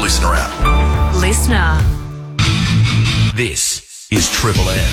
Listener app. Listener. This is Triple M.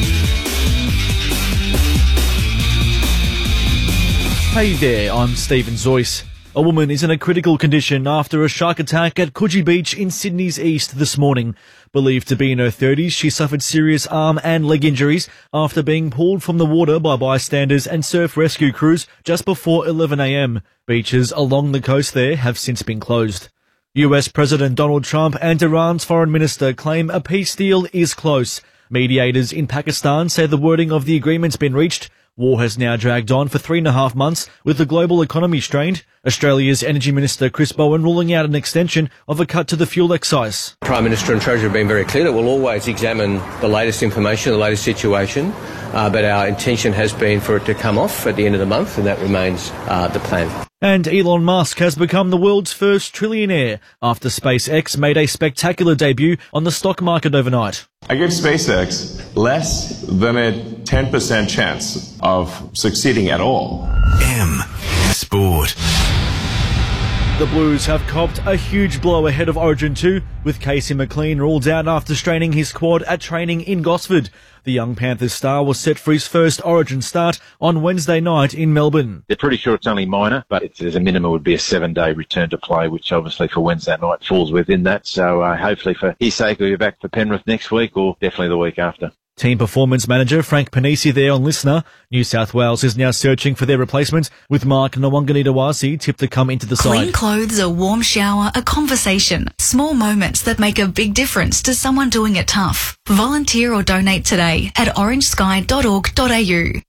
Hey there, I'm Stephen Zoyce. A woman is in a critical condition after a shark attack at Coogee Beach in Sydney's east this morning. Believed to be in her 30s, she suffered serious arm and leg injuries after being pulled from the water by bystanders and surf rescue crews just before 11 a.m. Beaches along the coast there have since been closed. US President Donald Trump and Iran's foreign minister claim a peace deal is close. Mediators in Pakistan say the wording of the agreement's been reached. War has now dragged on for 3.5 months with the global economy strained. Australia's Energy Minister Chris Bowen ruling out an extension of a cut to the fuel excise. Prime Minister and Treasurer have been very clear that we'll always examine the latest information, the latest situation, but our intention has been for it to come off at the end of the month, and that remains the plan. And Elon Musk has become the world's first trillionaire after SpaceX made a spectacular debut on the stock market overnight. I give SpaceX less than a 10% chance of succeeding at all. M. Sport. The Blues have copped a huge blow ahead of Origin 2, with Casey McLean ruled out after straining his quad at training in Gosford. The young Panthers star was set for his first Origin start on Wednesday night in Melbourne. They're pretty sure it's only minor, but as a minimum would be a 7-day return to play, which obviously for Wednesday night falls within that. So hopefully for his sake he'll be back for Penrith next week or definitely the week after. Team performance manager Frank Panisi there on Listener. New South Wales is now searching for their replacement, with Mark Nwanganitawasi tipped to come into the side. Clean clothes, a warm shower, a conversation. Small moments that make a big difference to someone doing it tough. Volunteer or donate today at orangesky.org.au.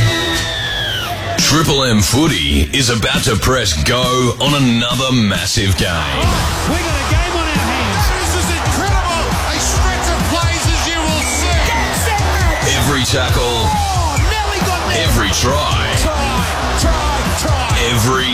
Triple M Footy is about to press go on another massive game. We got a game on our hands. This is incredible. A stretch of plays as you will see. Every tackle, Nelly got there. every try, every...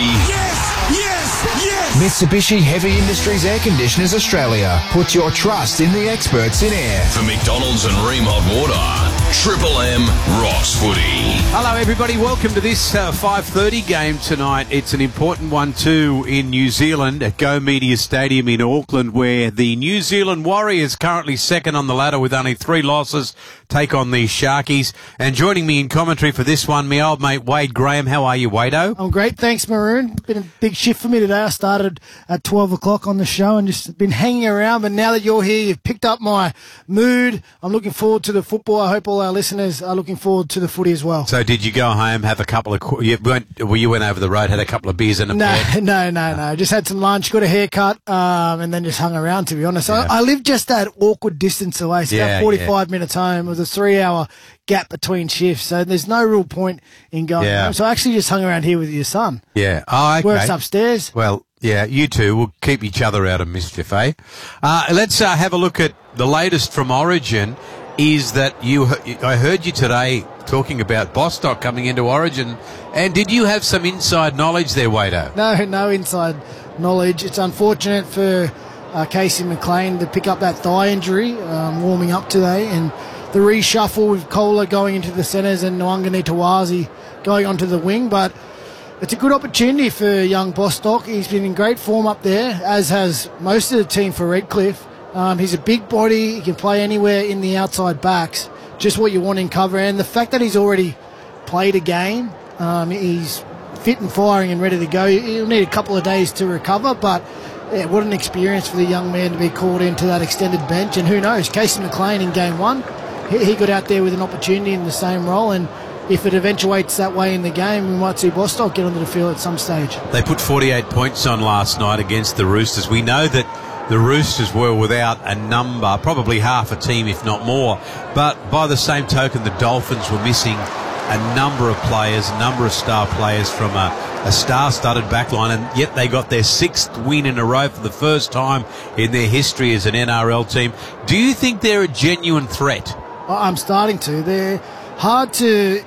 Yes. Mitsubishi Heavy Industries Air Conditioners Australia. Put your trust in the experts in air. For McDonald's and Ream Hot Water, Triple M rocks footy. Hello everybody, welcome to this 5:30 game tonight. It's an important one too in New Zealand at Go Media Stadium in Auckland, where the New Zealand Warriors, currently second on the ladder with only 3 losses, take on the Sharkies. And joining me in commentary for this one, my old mate Wade Graham. How are you, Wado? I'm great, thanks Maroon. Been a big shift for me today. I started at 12 o'clock on the show and just been hanging around, but now that you're here, you've picked up my mood. I'm looking forward to the football. I hope all our listeners are looking forward to the footy as well. So did you go home, have a couple of... You went over the road, had a couple of beers and a bed? No. Just had some lunch, got a haircut, and then just hung around, to be honest. Yeah. I live just that awkward distance away, so about 45 minutes home. It was a 3-hour gap between shifts, so there's no real point in going home. So I actually just hung around here with your son. Yeah. Oh, okay. Works upstairs. Well, yeah, you two will keep each other out of mischief, eh? Let's have a look at the latest from Origin. Is that I heard you today talking about Bostock coming into Origin, and did you have some inside knowledge there, Wado? No inside knowledge. It's unfortunate for Casey McLean to pick up that thigh injury warming up today, and the reshuffle with Kohler going into the centres and Nwanganitawasi going onto the wing, but it's a good opportunity for young Bostock. He's been in great form up there, as has most of the team for Redcliffe. He's a big body. He can play anywhere in the outside backs. Just what you want in cover. And the fact that he's already played a game, he's fit and firing and ready to go. He'll need a couple of days to recover, but yeah, what an experience for the young man to be called into that extended bench. And who knows, Casey McLean in game 1, he got out there with an opportunity in the same role, and if it eventuates that way in the game, we might see Bostock get onto the field at some stage. They put 48 points on last night against the Roosters. We know that the Roosters were without a number, probably half a team, if not more. But by the same token, the Dolphins were missing a number of players, a number of star players from a star-studded backline, and yet they got their 6th win in a row for the first time in their history as an NRL team. Do you think they're a genuine threat? I'm starting to. They're hard to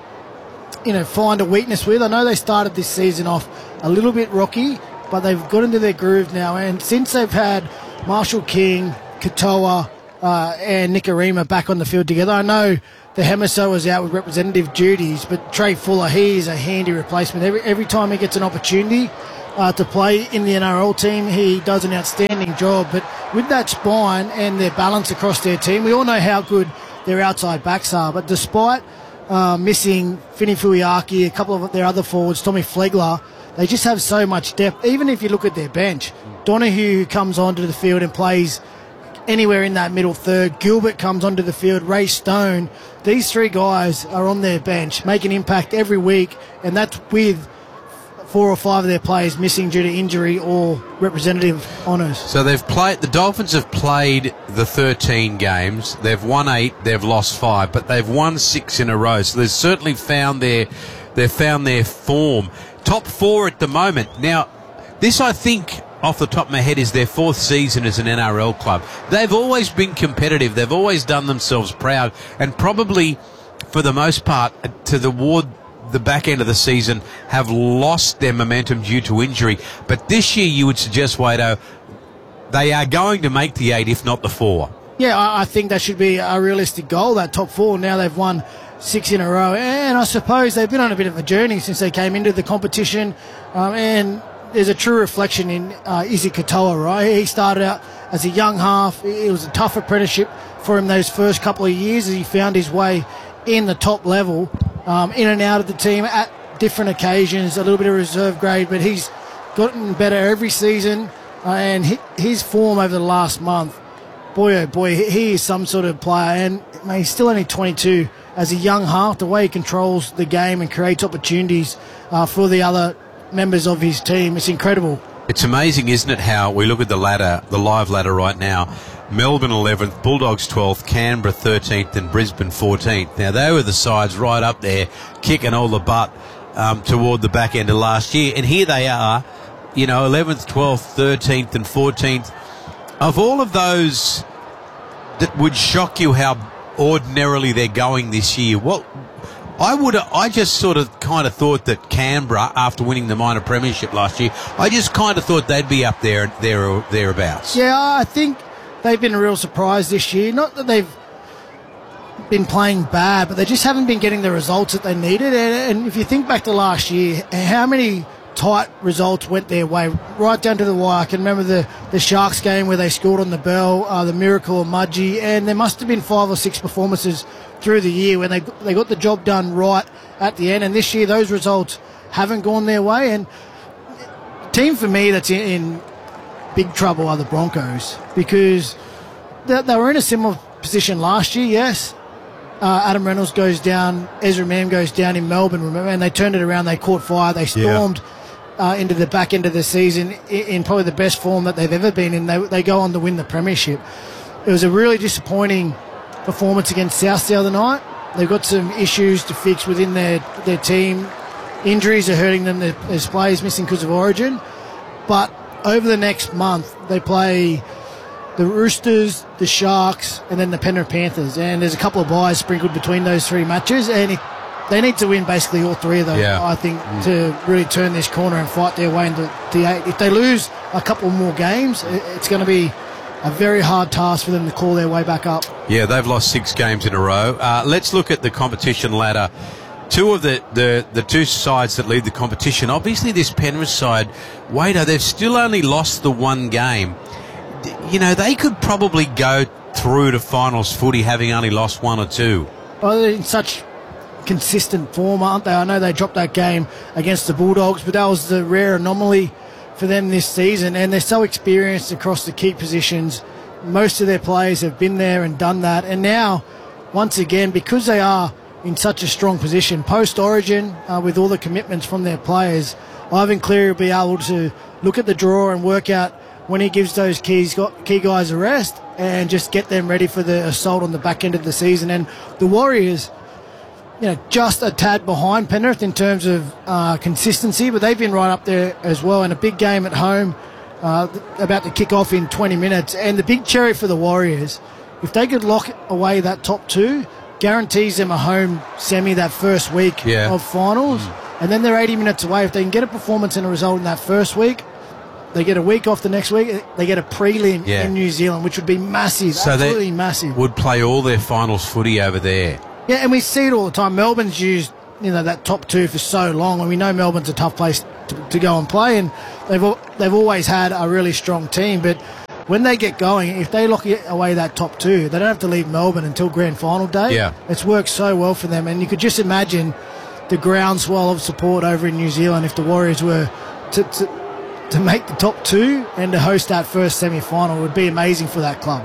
find a weakness with. I know they started this season off a little bit rocky, but they've got into their groove now, and since they've had Marshall King, Katoa, and Nikorima back on the field together. I know the Hemiso was out with representative duties, but Trey Fuller, he is a handy replacement. Every time he gets an opportunity, to play in the NRL team. He does an outstanding job. But with that spine and their balance across their team, we all know how good their outside backs are. But despite missing Fini Fuiaki, a couple of their other forwards, Tommy Flegler, they just have so much depth. Even if you look at their bench, Donahue, who comes onto the field and plays anywhere in that middle third, Gilbert comes onto the field, Ray Stone, these three guys are on their bench, making impact every week, and that's with 4 or 5 of their players missing due to injury or representative honours. So the Dolphins have played the 13 games. They've won 8, they've lost 5, but they've won 6 in a row. So they've certainly found their form. Top 4 at the moment. Now, this, I think, off the top of my head, is their 4th season as an NRL club. They've always been competitive. They've always done themselves proud, and probably, for the most part, toward the back end of the season, have lost their momentum due to injury. But this year, you would suggest, Wado, they are going to make the 8, if not the 4. Yeah, I think that should be a realistic goal, that top 4. Now they've won 6 in a row, and I suppose they've been on a bit of a journey since they came into the competition, and there's a true reflection in Izzy Katoa, right? He started out as a young half. It was a tough apprenticeship for him those first couple of years as he found his way in the top level, in and out of the team at different occasions, a little bit of reserve grade, but he's gotten better every season, and his form over the last month, boy oh boy, he is some sort of player, and he's still only 22. As a young half, the way he controls the game and creates opportunities for the other members of his team, it's incredible. It's amazing, isn't it, how we look at the ladder, the live ladder right now. Melbourne 11th, Bulldogs 12th, Canberra 13th and Brisbane 14th. Now, they were the sides right up there kicking all the butt toward the back end of last year. And here they are, 11th, 12th, 13th and 14th. Of all of those that would shock you how ordinarily they're going this year, I just sort of kind of thought that Canberra, after winning the minor premiership last year, I just kind of thought they'd be up there or thereabouts. Yeah, I think they've been a real surprise this year. Not that they've been playing bad, but they just haven't been getting the results that they needed. And if you think back to last year, how many tight results went their way, right down to the wire. I can remember the Sharks game where they scored on the bell, the miracle of Mudgee, and there must have been 5 or 6 performances through the year when they got the job done right at the end. And this year, those results haven't gone their way. And the team for me that's in big trouble are the Broncos, because they were in a similar position last year, yes. Adam Reynolds goes down, Ezra Mam goes down in Melbourne, remember, and they turned it around, they caught fire, they stormed into the back end of the season in probably the best form that they've ever been in. They go on to win the premiership. It was a really disappointing performance against South the other night. They've got some issues to fix within their team. Injuries are hurting them. There's players missing because of Origin. But over the next month, they play the Roosters, the Sharks, and then the Penrith Panthers. And there's a couple of byes sprinkled between those 3 matches. And they need to win basically all 3 of them, I think, to really turn this corner and fight their way into the 8. If they lose a couple more games, it's going to be a very hard task for them to claw their way back up. Yeah, they've lost 6 games in a row. Let's look at the competition ladder. 2 of the 2 sides that lead the competition. Obviously, this Penrith side, Wado, they've still only lost the 1 game. They could probably go through to finals footy having only lost 1 or 2. Well, they're in such consistent form, aren't they? I know they dropped that game against the Bulldogs, but that was the rare anomaly for them this season, and they're so experienced across the key positions. Most of their players have been there and done that, and now, once again, because they are in such a strong position, post-Origin, with all the commitments from their players, Ivan Cleary will be able to look at the draw and work out when he gives those key guys a rest and just get them ready for the assault on the back end of the season. And the Warriors, just a tad behind Penrith in terms of consistency, but they've been right up there as well in a big game at home about to kick off in 20 minutes. And the big cherry for the Warriors, if they could lock away that top 2, guarantees them a home semi that first week of finals. And then they're 80 minutes away. If they can get a performance and a result in that first week, they get a week off the next week. They get a prelim in New Zealand, which would be massive, so absolutely massive. Would play all their finals footy over there. Yeah, and we see it all the time. Melbourne's used, that top 2 for so long, and we know Melbourne's a tough place to go and play, and they've always had a really strong team, but when they get going, if they lock away that top 2, they don't have to leave Melbourne until grand final day. Yeah. It's worked so well for them, and you could just imagine the groundswell of support over in New Zealand if the Warriors were to make the top 2 and to host that first semi-final. Would be amazing for that club.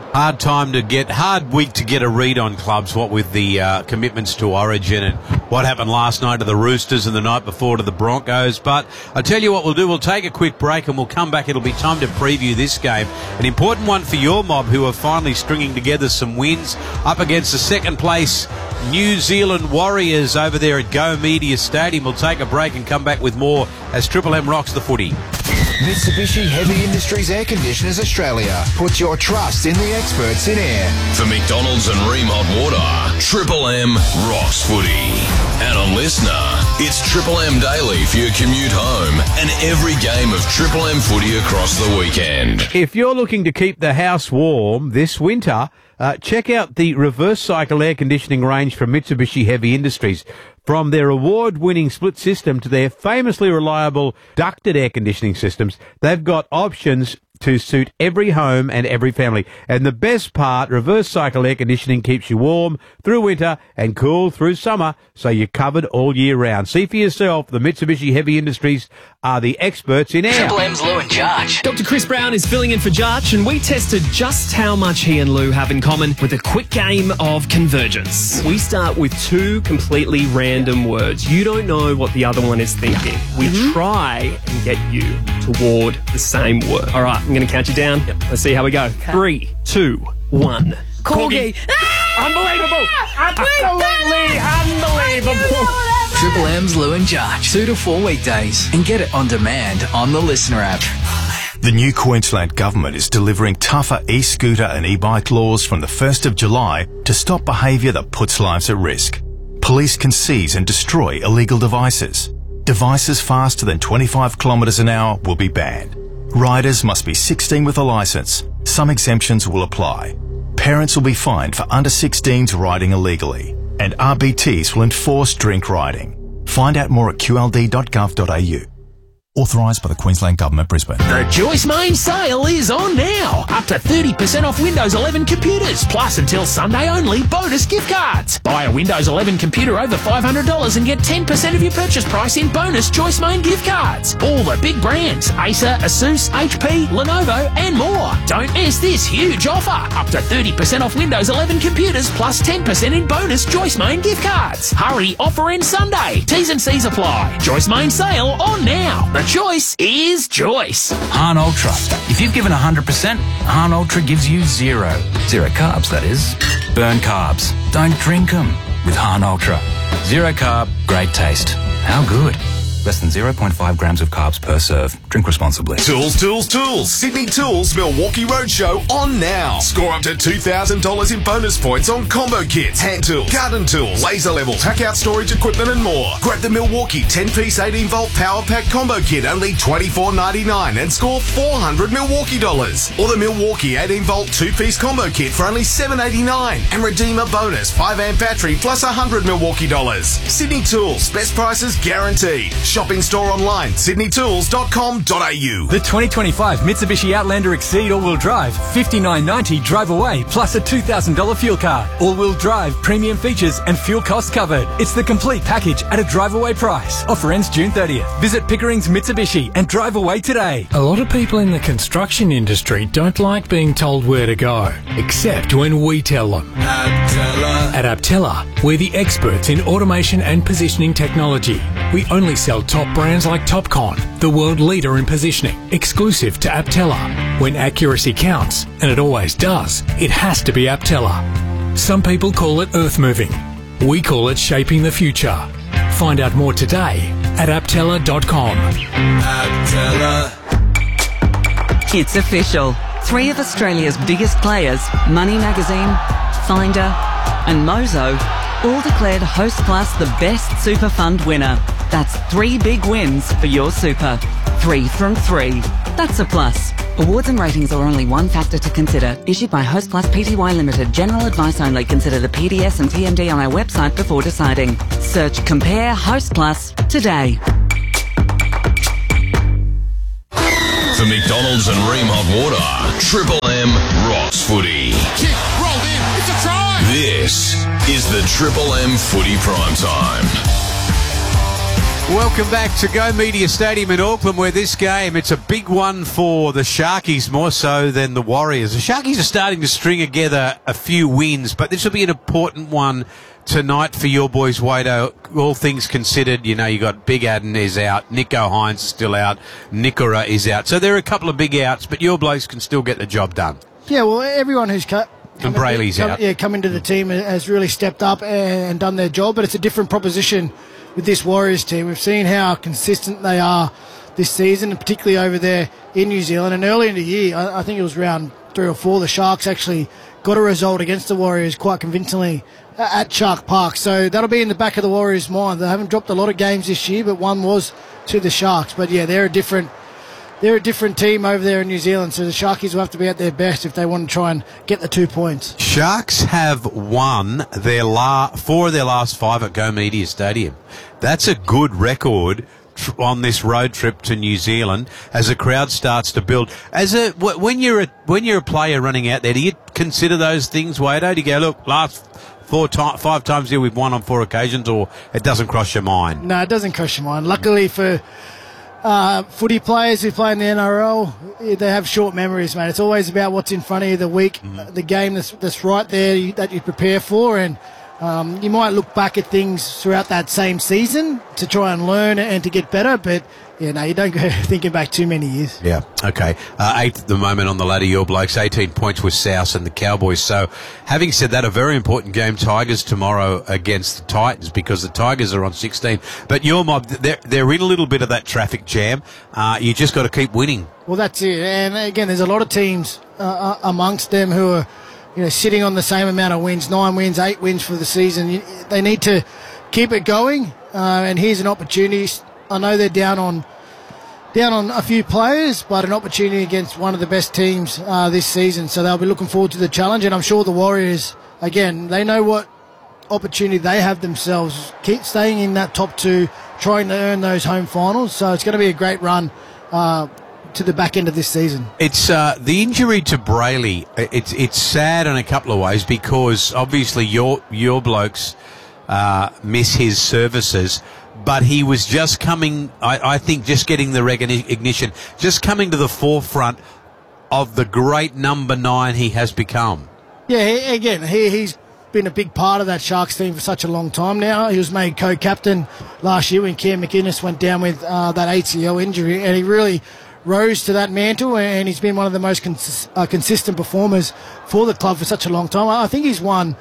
Hard week to get a read on clubs, what with the commitments to Origin and what happened last night to the Roosters and the night before to the Broncos. But I'll tell you what we'll do. We'll take a quick break and we'll come back. It'll be time to preview this game. An important one for your mob, who are finally stringing together some wins up against the second place New Zealand Warriors over there at Go Media Stadium. We'll take a break and come back with more as Triple M rocks the footy. Mitsubishi Heavy Industries Air Conditioners Australia. Put your trust in the experts in air. For McDonald's and Ream Hot Water, Triple M rocks footy. And on Listener, it's Triple M Daily for your commute home and every game of Triple M footy across the weekend. If you're looking to keep the house warm this winter, check out the reverse cycle air conditioning range from Mitsubishi Heavy Industries. From their award-winning split system to their famously reliable ducted air conditioning systems, they've got options to suit every home and every family. And the best part, reverse cycle air conditioning keeps you warm through winter and cool through summer, so you're covered all year round. See for yourself, the Mitsubishi Heavy Industries are the experts in air. Triple M's Lou and Jarch. Dr. Chris Brown is filling in for Jarch, and we tested just how much he and Lou have in common with a quick game of convergence. We start with 2 completely random words. You don't know what the other one is thinking. We try and get you toward the same word. All right, I'm going to count you down. Let's see how we go. 3, 2, 1. Corgi. Unbelievable! Absolutely unbelievable! Triple M's Lou and Jarch. 2 to 4 weekdays. And get it on demand on the Listener app. The new Queensland Government is delivering tougher e-scooter and e-bike laws from the 1st of July to stop behaviour that puts lives at risk. Police can seize and destroy illegal devices. Devices faster than 25 kilometres an hour will be banned. Riders must be 16 with a licence. Some exemptions will apply. Parents will be fined for under 16s riding illegally. And RBTs will enforce drink riding. Find out more at qld.gov.au. Authorised by the Queensland Government, Brisbane. The Joyce Main sale is on now. Up to 30% off Windows 11 computers, plus until Sunday only bonus gift cards. Buy a Windows 11 computer over $500 and get 10% of your purchase price in bonus Joyce Main gift cards. All the big brands, Acer, Asus, HP, Lenovo and more. Don't miss this huge offer. Up to 30% off Windows 11 computers, plus 10% in bonus Joyce Main gift cards. Hurry, offer ends Sunday. T's and C's apply. Joyce Main sale on now. The choice is Joyce. Hahn Ultra. If you've given 100%, Hahn Ultra gives you 0. 0 carbs, that is. Burn carbs. Don't drink them with Hahn Ultra. 0 carb, great taste. How good? Less than 0.5 grams of carbs per serve. Drink responsibly. Tools, tools, tools. Sydney Tools Milwaukee Roadshow on now. Score up to $2,000 in bonus points on combo kits, hand tools, garden tools, laser levels, hack out storage equipment and more. Grab the Milwaukee 10-piece 18-volt power pack combo kit, only $24.99 and score $400 Milwaukee dollars. Or the Milwaukee 18-volt 2-piece combo kit for only $7.89 and redeem a bonus 5-amp battery plus $100 Milwaukee dollars. Sydney Tools, best prices guaranteed. Shop in store online, sydneytools.com.au. The 2025 Mitsubishi Outlander Exceed All-Wheel Drive, $59.90 drive away, plus a $2,000 fuel card. All-wheel drive, premium features and fuel costs covered. It's the complete package at a drive-away price. Offer ends June 30th. Visit Pickering's Mitsubishi and drive away today. A lot of people in the construction industry don't like being told where to go, except when we tell them. At Aptella, we're the experts in automation and positioning technology. We only sell top brands like Topcon, the world leader in positioning, exclusive to Aptella. When accuracy counts, and it always does, it has to be Aptella. Some people call it earth moving. We call it shaping the future. Find out more today at aptella.com. It's official. 3 of Australia's biggest players, Money Magazine, Finder and Mozo, all declared Hostplus the best super fund winner. That's 3 big wins for your super. 3 from 3. That's a plus. Awards and ratings are only one factor to consider. Issued by Hostplus Pty Limited. General advice only. Consider the PDS and TMD on our website before deciding. Search Compare Hostplus today. For McDonald's and Ream Hot Water, Triple M rocks footy. Kick, rolled in, it's a try! This is the Triple M Footy Prime Time. Welcome back to Go Media Stadium in Auckland, where this game, it's a big one for the Sharkies more so than the Warriors. The Sharkies are starting to string together a few wins, but this will be an important one tonight for your boys, Wado. All things considered, you know, you got Big Adden is out, Nico Hines is still out, Nikora is out. So there are a couple of big outs, but your blokes can still get the job done. Yeah, well, everyone who's and Brayley's out. Yeah, come into the team has really stepped up and done their job, but it's a different proposition with this Warriors team. We've seen how consistent they are this season, and particularly over there in New Zealand. And early in the year, I think it was round 3 or 4, the Sharks actually got a result against the Warriors quite convincingly at Shark Park. So that'll be in the back of the Warriors' mind. They haven't dropped a lot of games this year, but one was to the Sharks. But yeah, they're a different team over there in New Zealand, so the Sharkies will have to be at their best if they want to try and get the 2 points. Sharks have won 4 of their last 5 at Go Media Stadium. That's a good record on this road trip to New Zealand as the crowd starts to build. When you're a player running out there, do you consider those things, Wado? Do you go, look, last 5 times here we've won on 4 occasions, or it doesn't cross your mind? No, it doesn't cross your mind. Luckily for footy players who play in the NRL, they have short memories, mate. It's always about what's in front of you, the week, the game that's right there that you prepare for, and you might look back at things throughout that same season to try and learn and to get better, but yeah, no, you don't go thinking back too many years. Yeah, okay. 8th at the moment on the ladder, your blokes, 18 points with South and the Cowboys. So, having said that, a very important game, Tigers tomorrow against the Titans, because the Tigers are on 16. But your mob, they're in a little bit of that traffic jam. You just got to keep winning. Well, that's it. And again, there's a lot of teams amongst them who are, sitting on the same amount of wins, 9 wins, 8 wins for the season. They need to keep it going. And here's an opportunity. I know they're down on a few players, but an opportunity against one of the best teams this season. So they'll be looking forward to the challenge. And I'm sure the Warriors, again, they know what opportunity they have themselves. Keep staying in that top 2, trying to earn those home finals. So it's going to be a great run to the back end of this season. It's the injury to Brayley. It's sad in a couple of ways, because obviously your blokes miss his services. But he was just coming, I think, just getting the recognition, just coming to the forefront of the great number 9 he has become. Yeah, again, he's been a big part of that Sharks team for such a long time now. He was made co-captain last year when Cam McInnes went down with that ACL injury, and he really rose to that mantle, and he's been one of the most consistent performers for the club for such a long time. I think he's won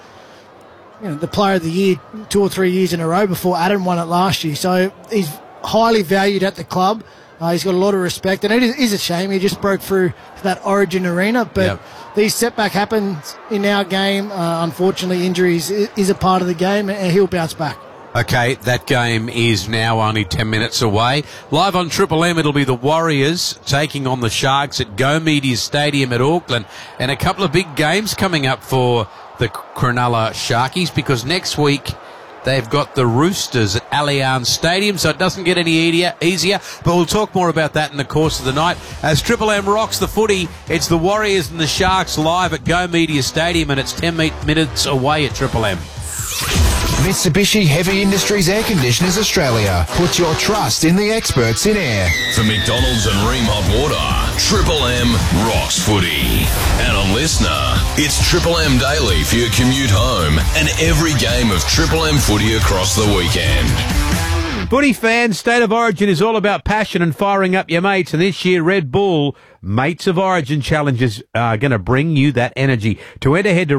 the Player of the Year 2 or 3 years in a row before Adam won it last year. So he's highly valued at the club. He's got a lot of respect, and it is a shame he just broke through that Origin arena. But these setback happens in our game. Unfortunately, injuries is a part of the game, and he'll bounce back. Okay, that game is now only 10 minutes away. Live on Triple M, it'll be the Warriors taking on the Sharks at Go Media Stadium at Auckland. And a couple of big games coming up for the Cronulla Sharkies, because next week they've got the Roosters at Allianz Stadium, so it doesn't get any easier. But we'll talk more about that in the course of the night. As Triple M rocks the footy, it's the Warriors and the Sharks live at Go Media Stadium, and it's 10 minutes away at Triple M. Mitsubishi Heavy Industries Air Conditioners Australia. Put your trust in the experts in air. For McDonald's and Ream Hot Water, Triple M rocks footy. And on Listener, it's Triple M Daily for your commute home and every game of Triple M footy across the weekend. Footy fans, State of Origin is all about passion and firing up your mates, and this year Red Bull Mates of Origin challenges are going to bring you that energy. To enter, head to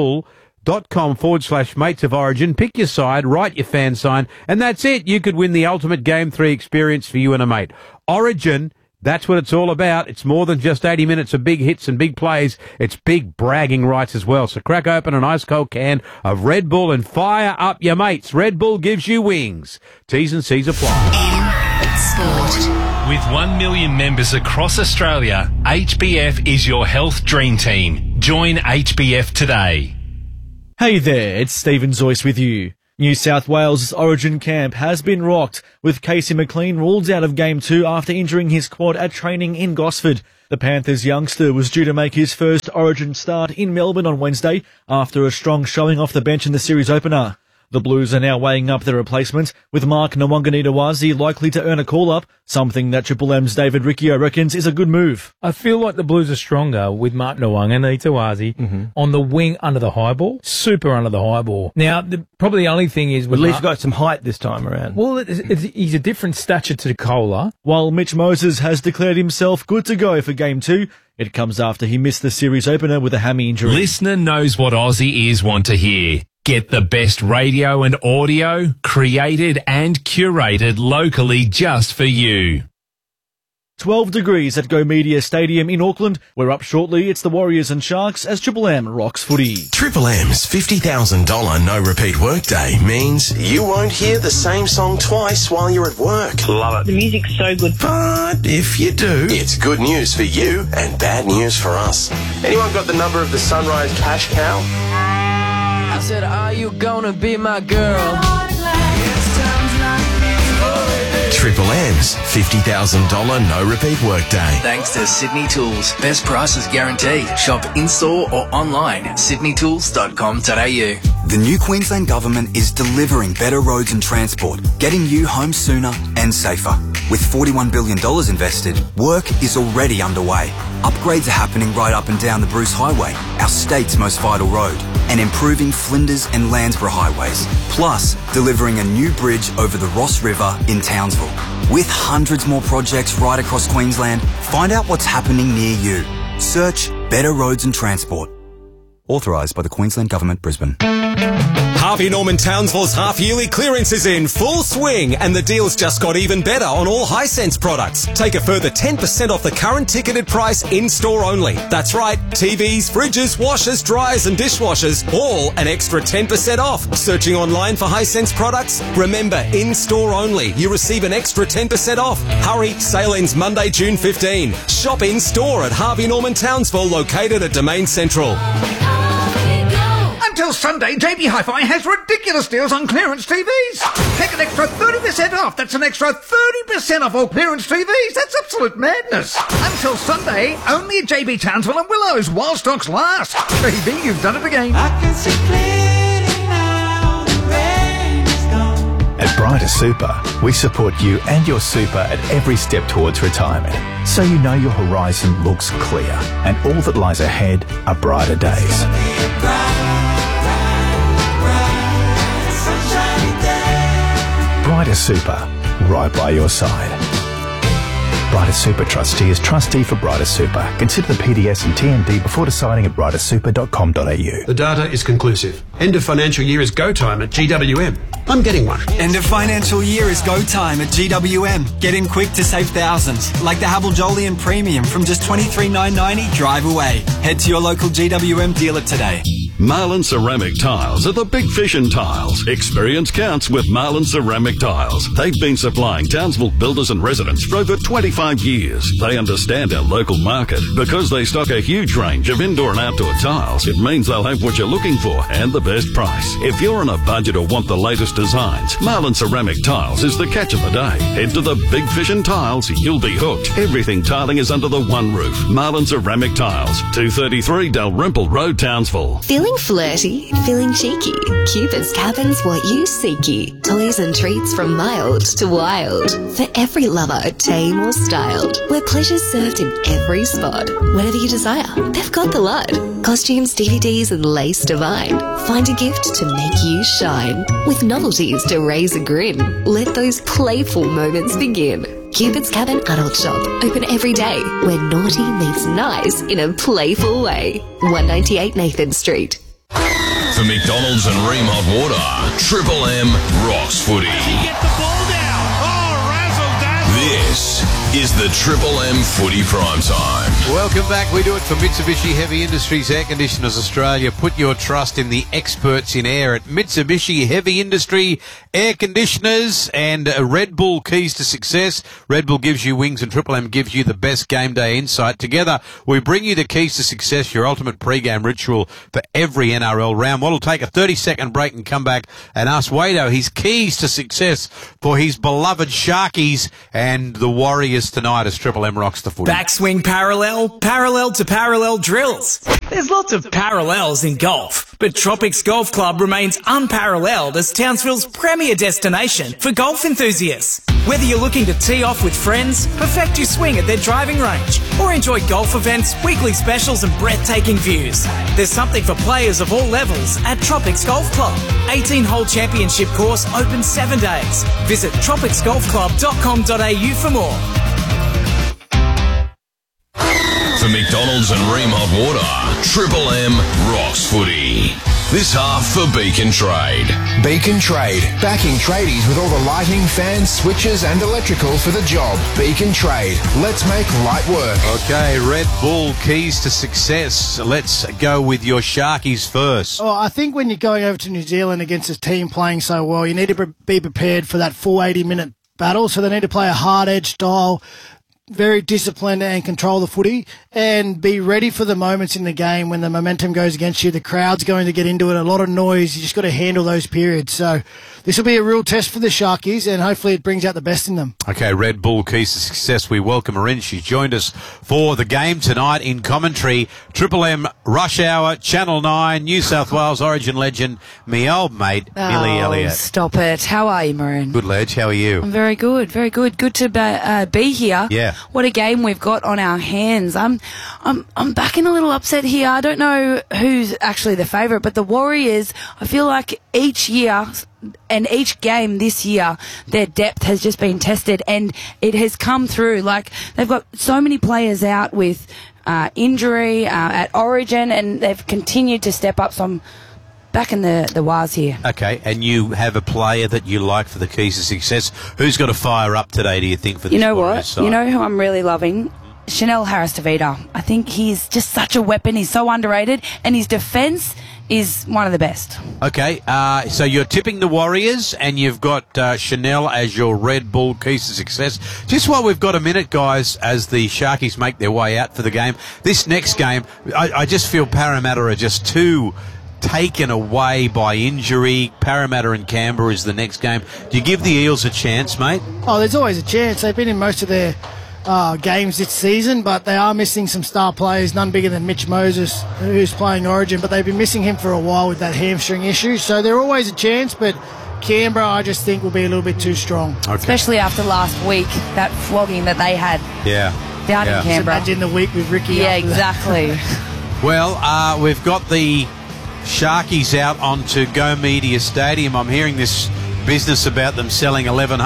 redbull.com/mates of origin, pick your side, write your fan sign, and that's it. You could win the ultimate Game 3 experience for you and a mate. Origin, that's what it's all about. It's more than just 80 minutes of big hits and big plays. It's big bragging rights as well. So crack open an ice-cold can of Red Bull and fire up your mates. Red Bull gives you wings. T's and C's apply. Sport. With 1 million members across Australia, HBF is your health dream team. Join HBF today. Hey there, it's Stephen Zoyce with you. New South Wales' Origin camp has been rocked, with Casey McLean ruled out of Game 2 after injuring his quad at training in Gosford. The Panthers youngster was due to make his first Origin start in Melbourne on Wednesday after a strong showing off the bench in the series opener. The Blues are now weighing up their replacement, with Mark Nwanganitawazi likely to earn a call-up, something that Triple M's David Riccio reckons is a good move. I feel like the Blues are stronger with Mark Nwanganitawazi on the wing under the high ball, super under the high ball. Now, probably the only thing is... At least got some height this time around. Well, he's a different stature to Kohler. While Mitch Moses has declared himself good to go for Game 2, it comes after he missed the series opener with a hammy injury. Listener knows what Aussie ears want to hear. Get the best radio and audio created and curated locally just for you. 12 degrees at Go Media Stadium in Auckland. We're up shortly. It's the Warriors and Sharks as Triple M rocks footy. Triple M's $50,000 no-repeat workday means you won't hear the same song twice while you're at work. Love it. The music's so good. But if you do, it's good news for you and bad news for us. Anyone got the number of the Sunrise Cash Cow? I said, are you gonna be my girl? Triple M's $50,000 no-repeat workday. Thanks to Sydney Tools. Best prices guaranteed. Shop in-store or online at sydneytools.com.au. The new Queensland Government is delivering better roads and transport, getting you home sooner and safer. With $41 billion invested, work is already underway. Upgrades are happening right up and down the Bruce Highway, our state's most vital road, and improving Flinders and Landsborough highways. Plus, delivering a new bridge over the Ross River in Townsville. With hundreds more projects right across Queensland, find out what's happening near you. Search Better Roads and Transport. Authorised by the Queensland Government, Brisbane. Harvey Norman Townsville's half-yearly clearance is in full swing, and the deals just got even better on all Hisense products. Take a further 10% off the current ticketed price in-store only. That's right, TVs, fridges, washers, dryers and dishwashers, all an extra 10% off. Searching online for Hisense products? Remember, in-store only. You receive an extra 10% off. Hurry, sale ends Monday, June 15. Shop in-store at Harvey Norman Townsville, located at Domain Central. Until Sunday, JB Hi-Fi has ridiculous deals on clearance TVs. Take an extra 30% off. That's an extra 30% off all clearance TVs. That's absolute madness. Until Sunday, only at JB Townsville and Willows while stocks last. JB, you've done it again. I can see clearly now. The rain is gone. At Brighter Super, we support you and your super at every step towards retirement, so you know your horizon looks clear and all that lies ahead are brighter days. Brighter Super, right by your side. Brighter Super Trustee is trustee for Brighter Super. Consider the PDS and TMD before deciding at brightersuper.com.au. The data is conclusive. End of financial year is go time at GWM. I'm getting one. End of financial year is go time at GWM. Get in quick to save thousands, like the Havel Jolyon Premium from just $23,990 drive away. Head to your local GWM dealer today. Marlin Ceramic Tiles are the big fish in tiles. Experience counts with Marlin Ceramic Tiles. They've been supplying Townsville builders and residents for over 25 years. They understand our local market. Because they stock a huge range of indoor and outdoor tiles, it means they'll have what you're looking for and the best price. If you're on a budget or want the latest designs, Marlin Ceramic Tiles is the catch of the day. Head to the big fish in tiles, you'll be hooked. Everything tiling is under the one roof. Marlin Ceramic Tiles, 233 Dalrymple Road, Townsville. Feeling flirty? Feeling cheeky? Cupid's Cabin's what you seeky. Toys and treats from mild to wild. For every lover, tame or styled. Where pleasure's served in every spot. Whatever you desire, they've got the lot. Costumes, DVDs and lace divine. Find a gift to make you shine. With novelties to raise a grin. Let those playful moments begin. Cupid's Cabin Adult Shop. Open every day. Where naughty meets nice in a playful way. 198 Nathan Street. For McDonald's and Ream Hot Water, Triple M rocks footy. Get the ball down. Oh, razzle dazzle. This is the Triple M Footy Prime Time. Welcome back. We do it for Mitsubishi Heavy Industries Air Conditioners Australia. Put your trust in the experts in air at Mitsubishi Heavy Industry Air Conditioners and Red Bull Keys to Success. Red Bull gives you wings and Triple M gives you the best game day insight. Together, we bring you the Keys to Success, your ultimate pre-game ritual for every NRL round. We'll take a 30-second break and come back and ask Wado his keys to success for his beloved Sharkies and the Warriors tonight as Triple M rocks the footy. Backswing parallel to parallel drills. There's lots of parallels in golf, but Tropics Golf Club remains unparalleled as Townsville's premier destination for golf enthusiasts. Whether you're looking to tee off with friends, perfect your swing at their driving range, or enjoy golf events, weekly specials and breathtaking views, there's something for players of all levels at Tropics Golf Club. 18-hole championship course open 7 days. Visit tropicsgolfclub.com.au for more. For McDonald's and Ream Hot Water, Triple M rocks footy. This half for Beacon Trade. Beacon Trade, backing tradies with all the lighting, fans, switches and electrical for the job. Beacon Trade, let's make light work. Okay, Red Bull Keys to Success. Let's go with your Sharkies first. Oh, I think when you're going over to New Zealand against a team playing so well, you need to be prepared for that full 80-minute battle. So they need to play a hard-edge style, very disciplined and control the footy and be ready for the moments in the game when the momentum goes against you. The crowd's going to get into it, a lot of noise. You just got to handle those periods. So this will be a real test for the Sharkies and hopefully it brings out the best in them. Okay, Red Bull Keys to Success. We welcome her in. She's joined us for the game tonight in commentary. Triple M Rush Hour, Channel 9, New South Wales Origin legend, me old mate, Millie Elliott. Stop it. How are you, Maroon? Good, Ledge. How are you? I'm very good, very good. Good to be here. Yeah. What a game we've got on our hands. I'm backing a little upset here. I don't know who's actually the favourite, but the Warriors, I feel like each year and each game this year, their depth has just been tested and it has come through. Like, they've got so many players out with injury at Origin and they've continued to step up. So I'm back in the wires here. Okay, and you have a player that you like for the Keys to Success. Who's got to fire up today, do you think, for this You know Warriors what? side? You know who I'm really loving? Chanel Harris-Tavita. I think he's just such a weapon. He's so underrated, and his defence is one of the best. Okay, so you're tipping the Warriors, and you've got Chanel as your Red Bull Keys to Success. Just while we've got a minute, guys, as the Sharkies make their way out for the game, this next game, I just feel Parramatta are just too taken away by injury. Parramatta and Canberra is the next game. Do you give the Eels a chance, mate? Oh, there's always a chance. They've been in most of their games this season, but they are missing some star players, none bigger than Mitch Moses, who's playing Origin, but they've been missing him for a while with that hamstring issue, so they're always a chance, but Canberra, I just think, will be a little bit too strong. Okay. Especially after last week, that flogging that they had down in Canberra. Just imagine the week with Ricky. Yeah, exactly. Well, we've got the Sharkies out onto Go Media Stadium. I'm hearing this business about them selling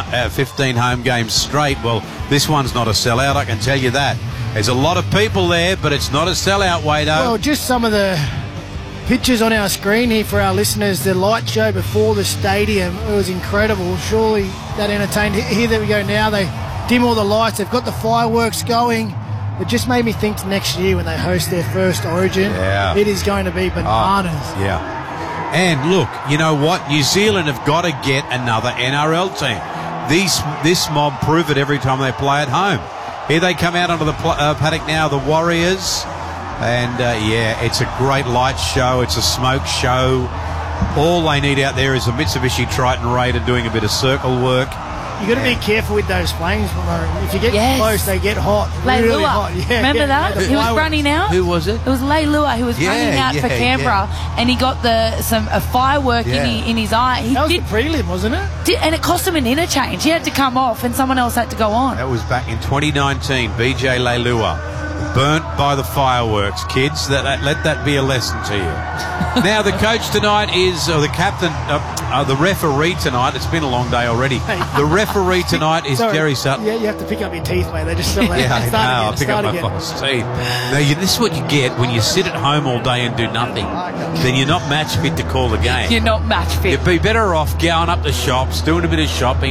15 home games straight. Well, this one's not a sellout, I can tell you that. There's a lot of people there, but it's not a sellout, Wado. Well, just some of the pictures on our screen here for our listeners. The light show before the stadium, it was incredible. Surely that entertained. Here we go now. They dim all the lights. They've got the fireworks going. It just made me think to next year when they host their first Origin. Yeah. It is going to be bananas. Yeah. And look, you know what? New Zealand have got to get another NRL team. This mob prove it every time they play at home. Here they come out onto the paddock now, the Warriors. And, it's a great light show. It's a smoke show. All they need out there is a Mitsubishi Triton Raider doing a bit of circle work. You got to be careful with those flames, Murray. If you get close, they get hot. Really Leilua. hot. Yeah, Remember that? He was running out. Who was it? It was Leilua who was running out for Canberra, and he got a firework in his eye. That was the prelim, wasn't it? And it cost him an interchange. He had to come off, and someone else had to go on. That was back in 2019. BJ Leilua. Burnt by the fireworks, kids. Let that be a lesson to you. Now, the coach tonight is, or the captain, the referee tonight. It's been a long day already. The referee tonight is Jerry Sutton. Yeah, you have to pick up your teeth, mate. They just start I know. I pick up my false teeth. Now, this is what you get when you sit at home all day and do nothing. Then you're not match fit to call the game. You're not match fit. You'd be better off going up the shops, doing a bit of shopping,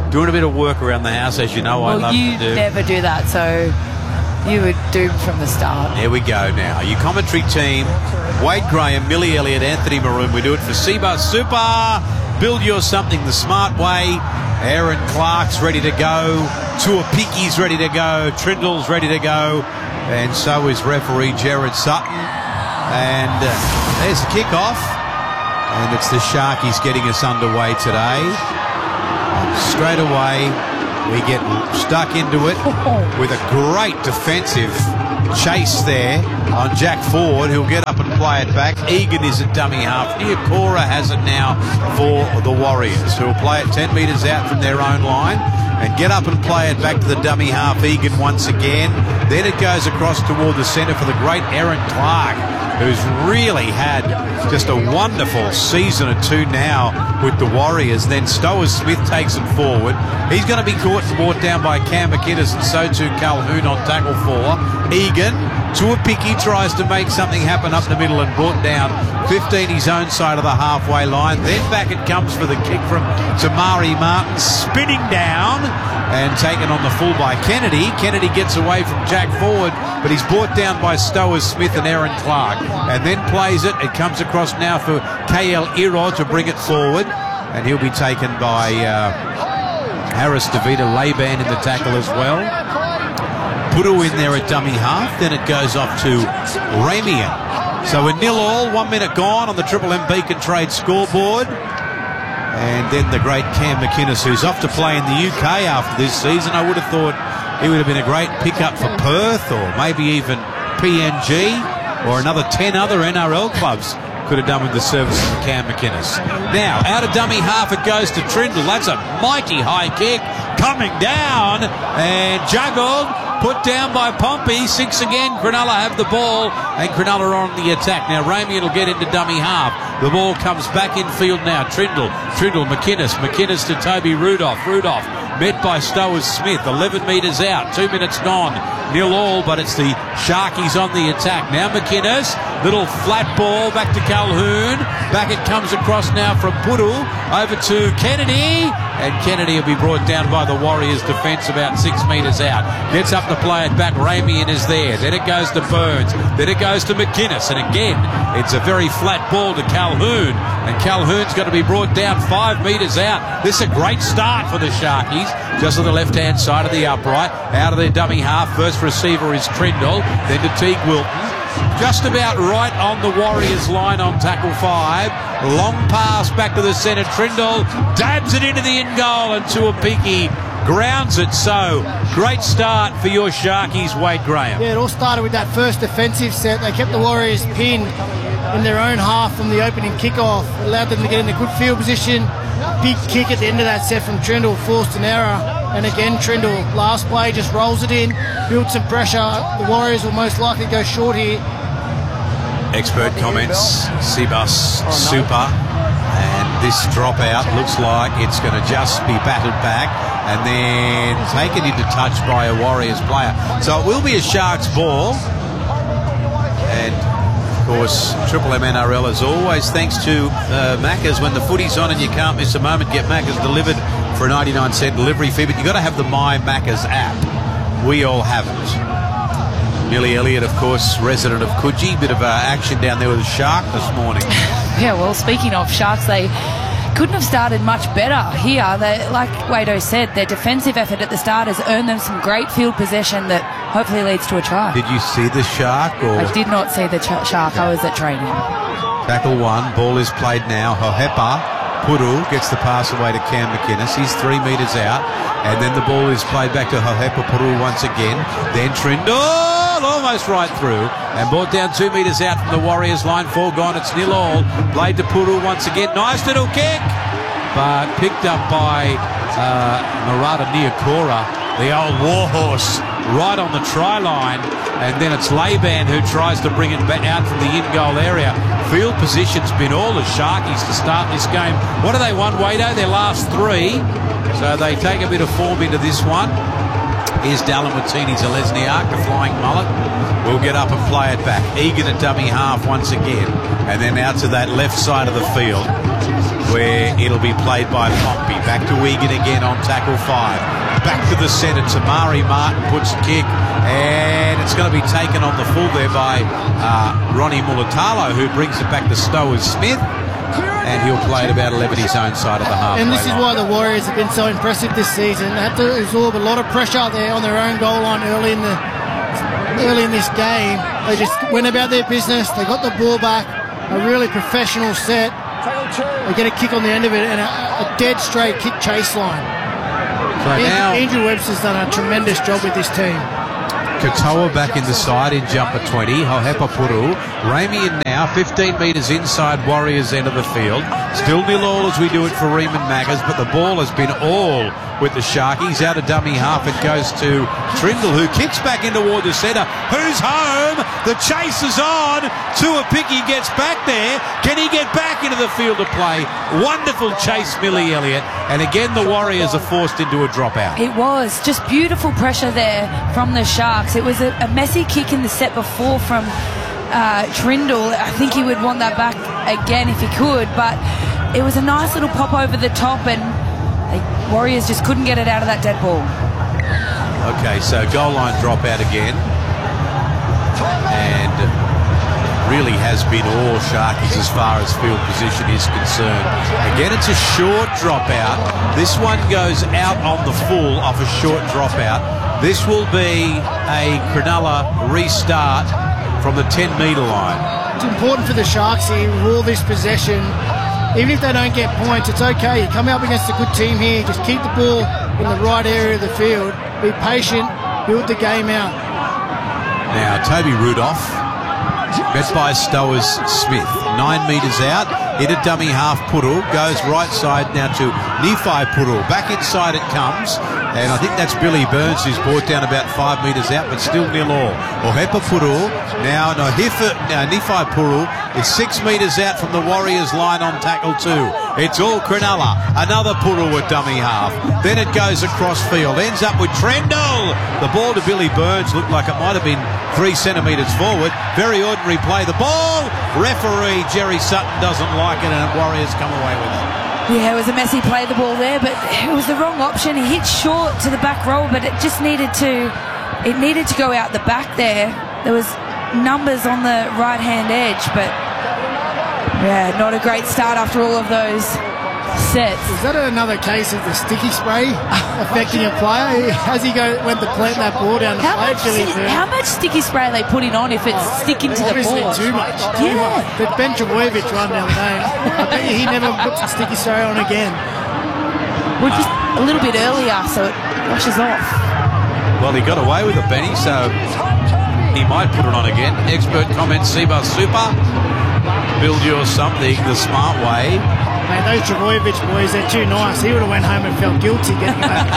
doing a bit of work around the house, as you know I love to do. You never do that, so you were doomed from the start. There we go now. Your commentary team, Wade Graham, Millie Elliott, Anthony Maroon. We do it for Seabus Super. Build your something the smart way. Aaron Clark's ready to go. Tuapike's ready to go. Trindle's ready to go. And so is referee Jared Sutton. And there's the kick-off. And it's the Sharkies getting us underway today. Straight away, we get stuck into it with a great defensive chase there on Jack Ford, who'll get up and play it back. Egan is at dummy half. Niokora has it now for the Warriors, who'll play it 10 metres out from their own line and get up and play it back to the dummy half. Egan once again. Then it goes across toward the centre for the great Aaron Clark, who's really had just a wonderful season or two now with the Warriors. Then Stowers Smith takes it forward. He's going to be caught and brought down by Cam McInnes, and so too Calhoun on tackle 4. Egan, Tuapike tries to make something happen up the middle and brought down 15 his own side of the halfway line. Then back it comes for the kick from Tamari Martin, spinning down and taken on the full by Kennedy. Kennedy gets away from Jack Ford, but he's brought down by Stowers Smith and Aaron Clark, and then plays it. It comes across now for KL Iro to bring it forward, and he'll be taken by Harris DeVita. Laban in the tackle as well. Puru in there at dummy half. Then it goes off to Ramian. So we're 0-0, 1 minute gone on the Triple M Beacon Trade scoreboard. And then the great Cam McInnes, who's off to play in the UK after this season. I would have thought he would have been a great pickup for Perth, or maybe even PNG, or another 10 other NRL clubs could have done with the services of Cam McInnes. Now, out of dummy half it goes to Trindle. That's a mighty high kick coming down and juggled, put down by Pompey. 6 again. Cronulla have the ball, and Cronulla are on the attack. Now, Ramian will get into dummy half. The ball comes back in field now. Trindle, McInnes to Toby Rudolph. Rudolph met by Stowers Smith. 11 metres out. 2 minutes gone. 0-0, but it's the Sharkies on the attack. Now McInnes, little flat ball back to Calhoun. Back it comes across now from Puru over to Kennedy. And Kennedy will be brought down by the Warriors defence about 6 metres out. Gets up to play it back. Ramian is there. Then it goes to Burns. Then it goes to McInnes. And again, it's a very flat ball to Calhoun. And Calhoun's going to be brought down 5 metres out. This is a great start for the Sharkies. Just on the left-hand side of the upright. Out of their dummy half. First receiver is Trindle. Then to Teague Wilton. Just about right on the Warriors line on tackle 5. Long pass back to the centre. Trindle dabs it into the in-goal, and Tuapike grounds it. So, great start for your Sharkies, Wade Graham. Yeah, it all started with that first defensive set. They kept the Warriors pinned in their own half from the opening kickoff. It allowed them to get in a good field position. Big kick at the end of that set from Trindle, forced an error. And again, Trindle, last play, just rolls it in, builds some pressure. The Warriors will most likely go short here. Expert comments, Seabus Super, and this dropout looks like it's going to just be batted back and then taken into touch by a Warriors player. So it will be a Sharks ball. And of course, Triple M NRL as always, thanks to Macca's. When the footy's on and you can't miss a moment, get Macca's delivered for a 99-cent delivery fee, but you've got to have the My Macca's app. We all haven't. Millie Elliott, of course, resident of Coogee. Bit of action down there with a shark this morning. Yeah, well, speaking of Sharks, they couldn't have started much better here. They, like Wado said, their defensive effort at the start has earned them some great field possession that hopefully leads to a try. Did you see the shark? Or? I did not see the shark. I was at training. Tackle 1. Ball is played now. Hohepa Puru gets the pass away to Cam McInnes. He's 3 metres out. And then the ball is played back to Hohepa Puru once again. Then Trindle, almost right through, and brought down 2 metres out from the Warriors line. 4 gone, it's 0-0. Played to Puru once again. Nice little kick, but picked up by Murata Niokora, the old warhorse, right on the try line. And then it's Laban who tries to bring it back out from the in-goal area. Field position's been all the Sharkies to start this game. What do they want, Wado? Their last 3. So they take a bit of form into this one. Here's Dallin Watini Zalesniak, the flying mullet. We'll get up and play it back. Egan at dummy half once again. And then out to that left side of the field. where it'll be played by Pompey. Back to Egan again on tackle 5. Back to the centre. Tamari Martin puts a kick, and it's going to be taken on the full there by Ronnie Mulatalo, who brings it back to Stowers Smith, and he'll play it about 11 his own side of the halfway And this is line. why the Warriors have been so impressive this season. They had to absorb a lot of pressure there on their own goal line early in this game. They just went about their business. They got the ball back, a really professional set. They get a kick on the end of it and a dead straight kick chase line. So now Andrew Webster's done a tremendous job with this team. Katoa back in the side in jumper 20. Hohepa Puru. Ramey in now, 15 metres inside Warriors end of the field. Still 0-all as we do it for Riemann Maggers, but the ball has been all with the Sharkies. Out of dummy half, it goes to Trindle, who kicks back in toward the centre. Who's home? The chase is on. Tua Picky gets back there. Can he get back into the field of play? Wonderful chase, Millie Elliott. And again, the Warriors are forced into a dropout. It was just beautiful pressure there from the Sharks. It was a messy kick in the set before from Trindle. I think he would want that back again if he could, but it was a nice little pop over the top, and the Warriors just couldn't get it out of that dead ball. Okay, so goal line dropout again, and really has been all Sharkies as far as field position is concerned. Again, it's a short dropout. This one goes out on the full off a short dropout. This will be a Cronulla restart from the 10-metre line. It's important for the Sharks here with all this possession. Even if they don't get points, it's okay. You come up against a good team here, just keep the ball in the right area of the field, be patient, build the game out. Now, Toby Rudolph, met by Stowers Smith, 9 metres out, hit a dummy half Puru, goes right side now to Nephi Puru. Back inside it comes, and I think that's Billy Burns who's brought down about 5 metres out, but still 0-all. Ohepa Puru, now Nephi Puru is 6 metres out from the Warriors line on tackle 2. It's all Cronulla. Another Puru at dummy half. Then it goes across field, ends up with Trendle. The ball to Billy Burns looked like it might have been 3 centimetres forward. Very ordinary play. The ball, referee Jerry Sutton doesn't like it, and Warriors come away with it. Yeah, it was a messy play, the ball there, but it was the wrong option. He hit short to the back row, but it just needed to go out the back there. There was numbers on the right-hand edge, but yeah, not a great start after all of those sets. Is that another case of the sticky spray affecting a player? As he went to plant that ball down the plate? How much sticky spray are they putting on if it's sticking to the ball? Obviously too much. But Ben Trbojevic run the other day. I bet he never puts the sticky spray on again. Well, just a little bit earlier, so it washes off. Well, he got away with it, Benny, so he might put it on again. Expert comments, Seabus Super. Build your something the smart way. Man, those Trbojevic boys, they're too nice. He would have went home and felt guilty getting back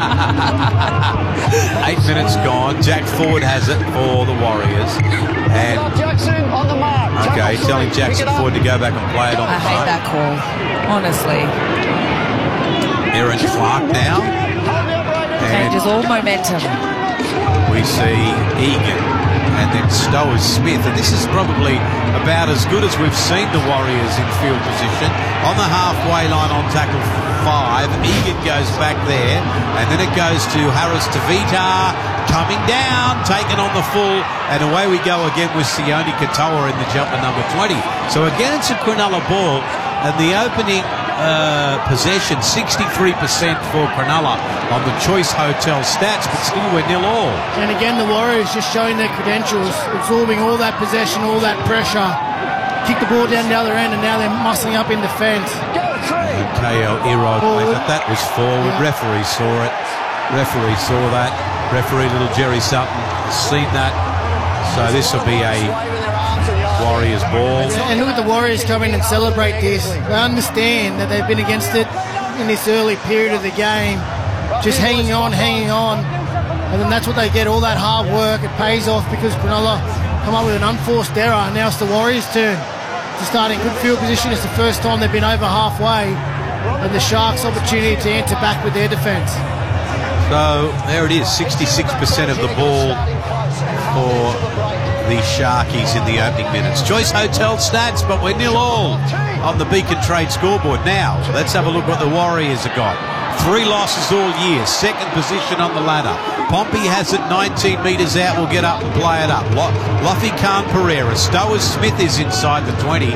that. 8 minutes gone. Jack Ford has it for the Warriors. And Jackson on the mark. okay, telling Jackson Ford to go back and play it on the I hate that call, honestly. Aaron Clark now. Changes all momentum. We see Egan and then Stowers Smith, and this is probably about as good as we've seen the Warriors in field position. On the halfway line on tackle 5, Egan goes back there, and then it goes to Harris Tavita, coming down, taken on the full, and away we go again with Sione Katoa in the jumper number 20. So again, it's a Cronulla ball, and the opening possession, 63% for Cronulla on the Choice Hotel stats, but still we're 0-all. And again, the Warriors just showing their credentials, absorbing all that possession, all that pressure. Kick the ball down the other end, and now they're muscling up in defence. KL Ero, but that was forward. Yeah. Referee saw it. Referee saw that. Referee little Jerry Sutton has seen that. So this will be a Warriors ball. And look at the Warriors come in and celebrate this. They understand that they've been against it in this early period of the game, just hanging on, and then that's what they get, all that hard work. It pays off because Cronulla come up with an unforced error, and now it's the Warriors' turn to start in good field position. It's the first time they've been over halfway, and the Sharks' opportunity to enter back with their defence. So there it is, 66% of the ball for the Sharkies in the opening minutes. Choice Hotel stats, but we're 0-0 on the Beacon Trade scoreboard. Now, let's have a look what the Warriors have got. 3 losses all year, second position on the ladder. Pompey has it 19 metres out, will get up and play it up. Luffy Khan Pereira. Stowers Smith is inside the 20.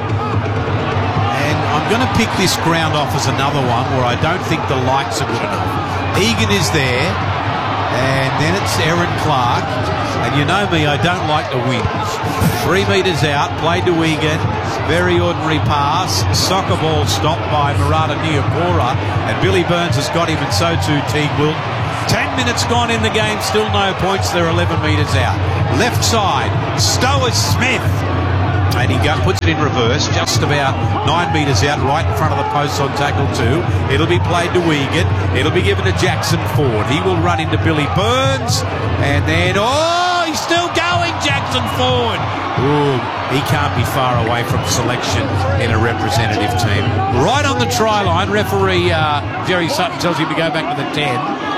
And I'm going to pick this ground off as another one where I don't think the lights are good enough. Egan is there, and then it's Aaron Clark. And you know me, I don't like the wins. 3 metres out, played to Egan. Very ordinary pass. Soccer ball stopped by Murata Niokora. And Billy Burns has got him, and so too Teague Wilton. 10 minutes gone in the game, still no points. They're 11 metres out. Left side, Stowers Smith. And he puts it in reverse, just about 9 metres out, right in front of the post on tackle 2. It'll be played to Egan. It'll be given to Jackson Ford. He will run into Billy Burns. And then, he's still going, Jackson Ford. Ooh, he can't be far away from selection in a representative team. Right on the try line, referee Jerry Sutton tells him to go back to the 10.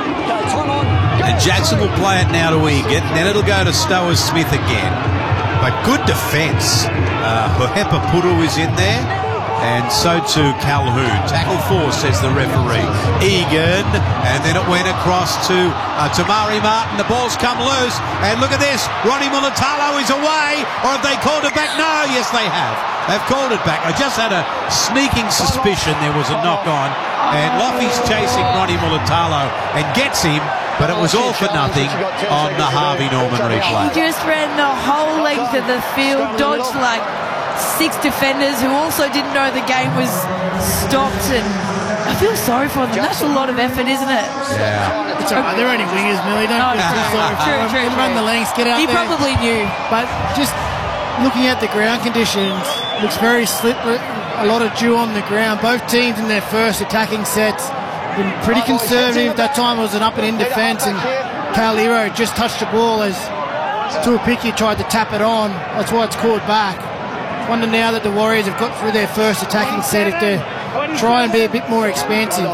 And Jackson will play it now to Egan. Then it'll go to Stowers Smith again. But good defence. Hohepa Puru is in there, and so too Calhoun. Tackle 4, says the referee. Egan, and then it went across to Tamari Martin. The ball's come loose, and look at this. Ronnie Mulatalo is away, or have they called it back? No, yes they have. They've called it back. I just had a sneaking suspicion there was a knock-on, and Loffy's chasing Ronnie Mulatalo and gets him. But it was all for nothing on the Harvey Norman replay. He just ran the whole length of the field, dodged like 6 defenders who also didn't know the game was stopped, and I feel sorry for them. That's a lot of effort, isn't it? Yeah. It's all right. They're only wingers, Millie. Don't feel sorry for them. True. Run the lengths, get out He there. probably knew. But just looking at the ground conditions, looks very slippery. A lot of dew on the ground. Both teams in their first attacking sets been pretty conservative. That time it was an up and in defence, and Calero just touched the ball as Tuapiki tried to tap it on. That's why it's called back. Wonder now that the Warriors have got through their first attacking set if they're trying to be a bit more expansive.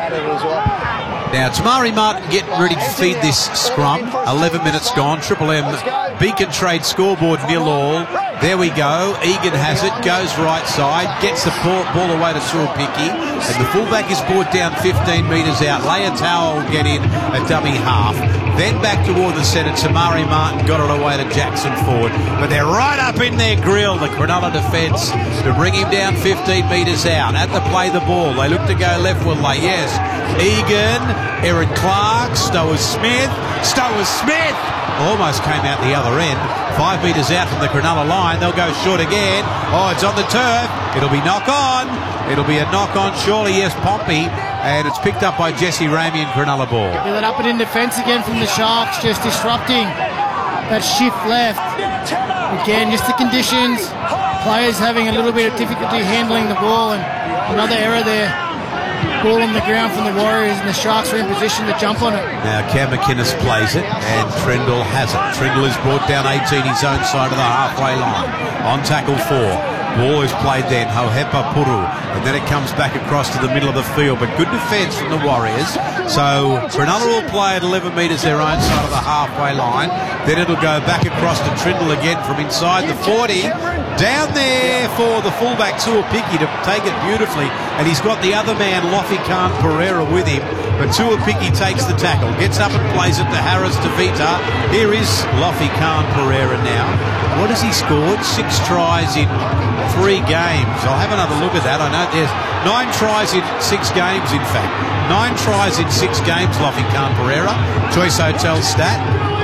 Now, Tamari Martin getting ready to feed this scrum. 11 minutes gone. Triple M Beacon Trade scoreboard 0-0. There we go. Egan has it, goes right side, gets the ball away to Tuapiki, and the fullback is brought down 15 metres out. Leotow will get in a dummy half. Then back toward the centre, Tamari Martin got it away to Jackson Ford. But they're right up in their grill, the Cronulla defence, to bring him down 15 metres out. At the play the ball, they look to go left, will they? Yes. Egan, Aaron Clark, Stowers Smith. Almost came out the other end. 5 metres out from the Cronulla line. They'll go short again. It's on the turf. It'll be knock on. It'll be a knock on, surely, yes, Pompey. And it's picked up by Jesse Ramey and Cronulla ball. Get that up and in defence again from the Sharks, just disrupting that shift left. Again, just the conditions. Players having a little bit of difficulty handling the ball, and another error there. Ball on the ground from the Warriors, and the Sharks are in position to jump on it. Now Cam McInnes plays it, and Trendle has it. Trendle is brought down 18 his own side of the halfway line. On tackle 4. Ball is played then, Hohepa Puru, and then it comes back across to the middle of the field. But good defence from the Warriors. So Cronulla will play at 11 metres their own side of the halfway line. Then it'll go back across to Trindle again from inside the 40. Down there for the fullback Tuapiki to take it beautifully, and he's got the other man Lofi Khan Pereira with him. But Tuapiki takes the tackle, gets up and plays it to Harris Tavita. Here is Lofi Khan Pereira now. What has he scored? 6 tries in 3 games. I'll have another look at that. I know there's 9 tries in 6 games, in fact. 9 tries in 6 games, Lofi Khan Pereira. Choice Hotel stat.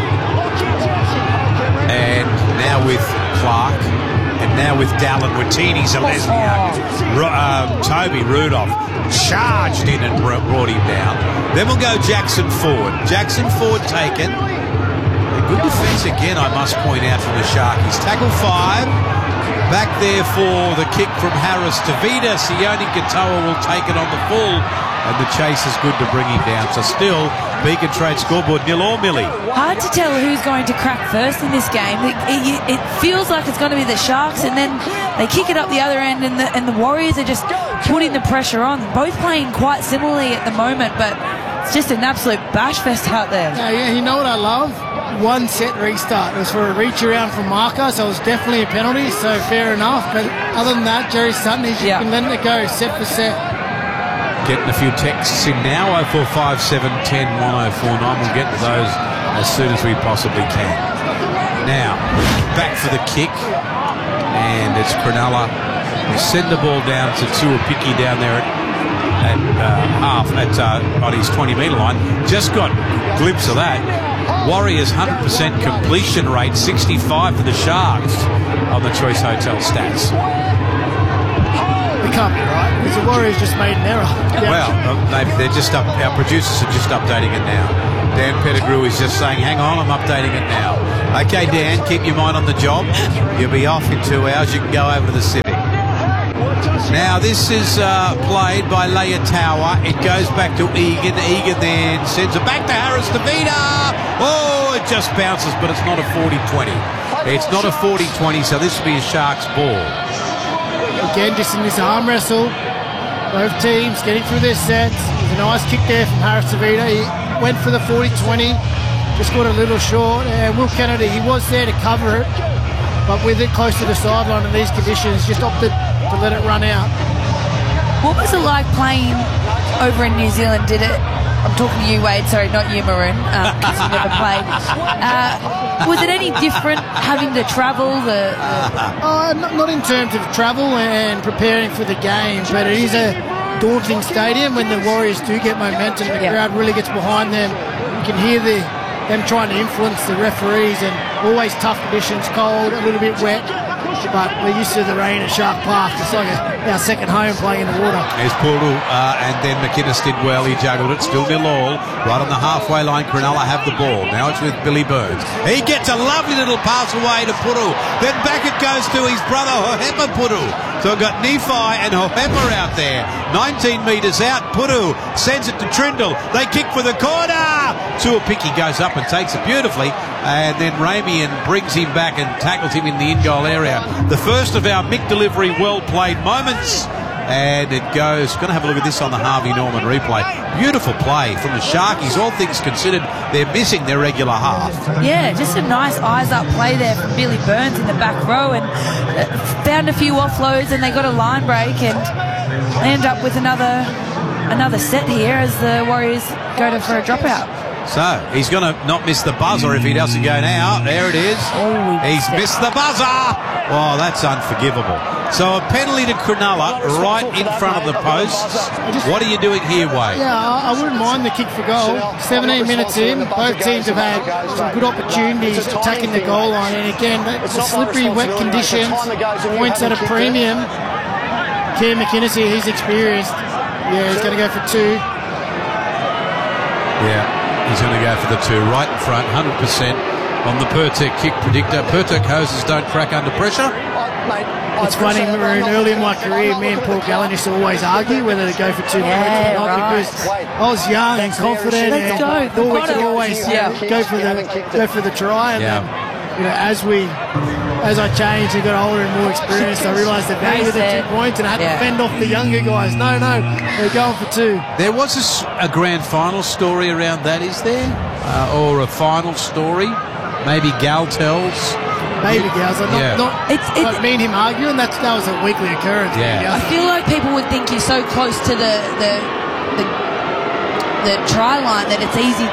And now with Clark. And now with Dallin Watini, Zalesniak, Toby Rudolph charged in and brought him down. Then we'll go Jackson Ford. Jackson Ford taken. A good defence again, I must point out, from the Sharkies. Tackle 5. Back there for the kick from Harris Tavita. Sione Katoa will take it on the full. And the chase is good to bring him down. So still, Beacon Trade scoreboard 0-0, Millie. Hard to tell who's going to crack first in this game. It feels like it's going to be the Sharks, and then they kick it up the other end, and the Warriors are just putting the pressure on. Both playing quite similarly at the moment, but It's just an absolute bash fest out there. Yeah, you know what I love? One set restart. It was for a reach around from Marco, so it was definitely a penalty, so fair enough. But other than that, Jerry Sutton, he's been letting it go set for set. Getting a few texts in now, 0457 10 1049. We'll get to those as soon as we possibly can. Now, back for the kick, and it's Cronulla. We send the ball down to Tuapiki down there at half, on his 20-metre line. Just got a glimpse of that. Warriors 100% completion rate, 65 for the Sharks on the Choice Hotel stats. It can't be right, because the Warriors just made an error. Well, they're just up. Our producers are just updating it now. Dan Pettigrew is just saying, hang on, I'm updating it now. Okay, Dan, keep your mind on the job. You'll be off in 2 hours. You can go over to the Civic. Now, this is played by Leia-Tower. It goes back to Egan. Egan then sends it back to Harris Tavita. Oh, it just bounces, but it's not a 40-20. It's not a 40-20, so this will be a Sharks ball. Again, just in this arm wrestle, both teams getting through their sets. There's a nice kick there from Harris Tavita. He went for the 40-20, just got a little short. And Will Kennedy, he was there to cover it, but with it close to the sideline in these conditions, just opted to let it run out. What was it like playing over in New Zealand? I'm talking to you, Wade, sorry, not you, Maroon, because you never played. Was it any different having to travel? Not in terms of travel and preparing for the game, but it is a daunting stadium when the Warriors do get momentum. The crowd really gets behind them. You can hear them trying to influence the referees, and always tough conditions, cold, a little bit wet. But we're used to the rain at Shark Park. It's like our second home playing in the water. There's Puru, and then McInnes did well. He juggled it, still 0-0. Right on the halfway line, Cronulla have the ball. Now it's with Billy Burns. He gets a lovely little pass away to Puru. Then back it goes to his brother, Hohepa Puru. So we've got Nephi and Hohepa out there. 19 metres out, Puru sends it to Trindle. They kick for the corner. Tuapiki goes up and takes it beautifully. And then Ramian brings him back and tackles him in the in-goal area. The first of our Mick Delivery well-played moments. And it goes, going to have a look at this on the Harvey Norman replay. Beautiful play from the Sharkies. All things considered, they're missing their regular half. Yeah, just a nice eyes-up play there from Billy Burns in the back row, and found a few offloads, and they got a line break, and they end up with another set here as the Warriors go for a dropout. So, he's going to not miss the buzzer if he doesn't go now. There it is. He's missed the buzzer. Oh, that's unforgivable. So, a penalty to Cronulla right in front of the posts. What are you doing here, Wade? Yeah, I wouldn't mind the kick for goal. 17 minutes in, both teams have had some good opportunities attacking the goal line. And again, the slippery, wet conditions, points at a premium. Cam McInnes here, he's experienced. Yeah, he's going to go for 2. Yeah. He's going to go for the 2 right in front, 100% on the Pertek kick predictor. Pertek hoses don't crack under pressure. It's funny, Maroon, early in my career, me and Paul Gallen used to always argue whether to go for 2 points or not, because I was young and confident and thought we could always go for the try. And then, as I changed and got older and more experienced, I realised the value of the 2 points, and I had to fend off the younger guys. No, they're going for 2. There was a grand final story around that, is there? Or a final story? Maybe Gal tells. Maybe Gal's. But me and him arguing, that was a weekly occurrence. Yeah. I feel like people would think you're so close to the try line that it's easy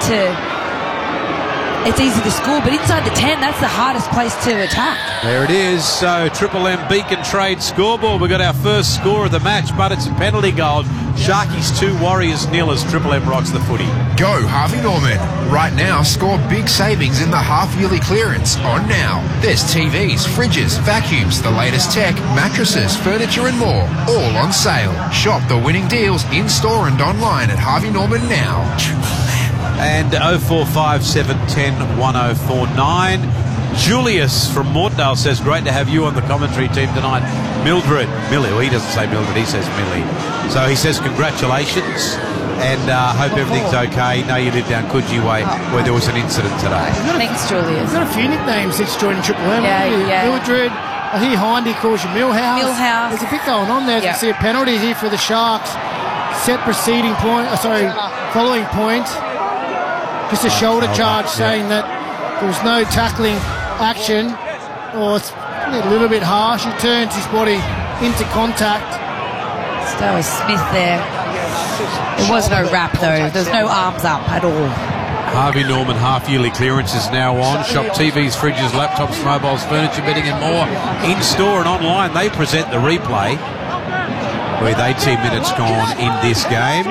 to score, but inside the 10, that's the hardest place to attack. There it is. So, Triple M Beacon Trade scoreboard. We've got our first score of the match, but it's a penalty goal. Sharkies 2, Warriors 0 as Triple M rocks the footy. Go Harvey Norman. Right now, score big savings in the half-yearly clearance on now. There's TVs, fridges, vacuums, the latest tech, mattresses, furniture and more. All on sale. Shop the winning deals in-store and online at Harvey Norman now. And 045710 1049. Julius from Mortdale says, great to have you on the commentary team tonight. Millie, well, he doesn't say Mildred, he says Millie. So he says congratulations and hope everything's okay. Know you live down Coogee Way where there was an incident today. Thanks, Julius. We've got a few nicknames since joining Triple M. Yeah. Mildred. I hear Hindy calls you Millhouse. Millhouse. There's a bit going on there. As you see a penalty here for the Sharks. set following point, just a shoulder charge saying that there was no tackling action, or it's a little bit harsh. He turns his body into contact. So that was Smith there. There was no wrap though. There's no arms up at all. Harvey Norman half-yearly clearance is now on. Shop TVs, fridges, laptops, mobiles, furniture, bedding and more. In-store and online, they present the replay with 18 minutes gone in this game.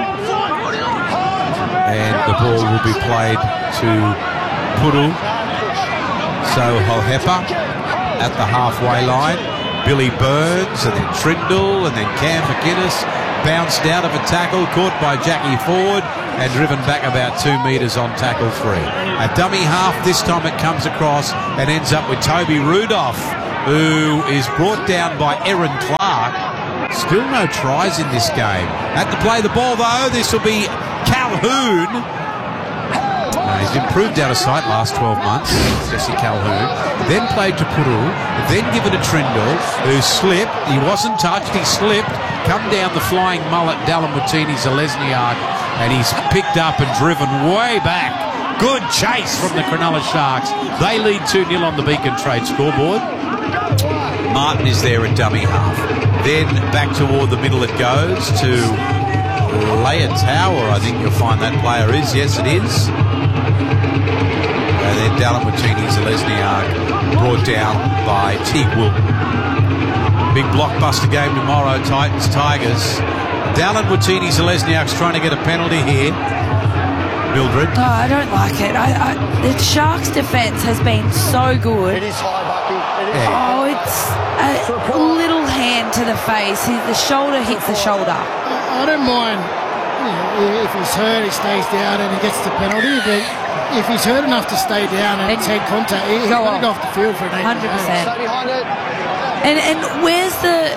And the ball will be played to Puru Sohohepa at the halfway line. Billy Burns and then Trindle and then Cam McInnes bounced out of a tackle, caught by Jackie Ford and driven back about 2 metres on tackle 3. A dummy half, this time it comes across and ends up with Toby Rudolph, who is brought down by Erin Clark. Still no tries in this game. Had to play the ball though. This will be Calhoun. He's improved out of sight last 12 months, Jesse Calhoun. Then played to Puru, then given to Trindle, who slipped. He wasn't touched, he slipped. Come down the flying mullet, Dallin Watini-Zelezniak, and he's picked up and driven way back. Good chase from the Cronulla Sharks. They lead 2-0 on the Beacon Trade scoreboard. Martin is there at dummy half. Then back toward the middle it goes to Leia Tower, I think you'll find that player is. Yes, it is. And then Dallin Watini-Zelezniak brought down by Teague Wilton. Big blockbuster game tomorrow, Titans-Tigers. Dallin Watini-Zelezniak's trying to get a penalty here. Mildred. Oh, I don't like it. The Sharks' defence has been so good. It is high, Bucky. Oh, it's a little hand to the face. The shoulder hits the shoulder. I don't mind if he's hurt, he stays down and he gets the penalty, but if he's hurt enough to stay down and it's head contact, he's got to go off the field for an 100%. And where's the...